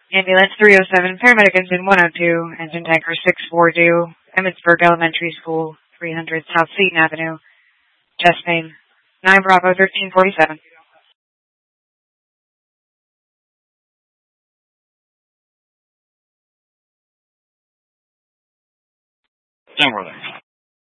Ambulance 307, paramedic engine 102, engine tanker 64 due, Emmitsburg Elementary School, 300 South Seton Avenue, chest pain, 9 Bravo 1347. Down, brother.